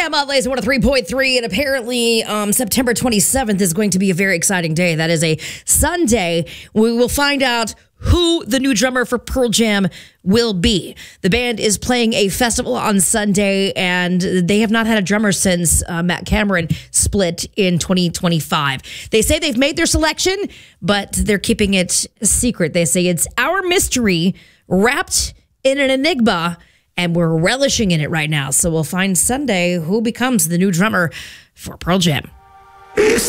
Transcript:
Jam on Laser 103.3, and apparently September 27th is going to be a very exciting day. That is a Sunday. We will find out who the new drummer for Pearl Jam will be. The band is playing a festival on Sunday, and they have not had a drummer since Matt Cameron split in 2025. They say they've made their selection, but they're keeping it secret. They say it's our mystery wrapped in an enigma, and we're relishing in it right now. So we'll find Sunday who becomes the new drummer for Pearl Jam. It's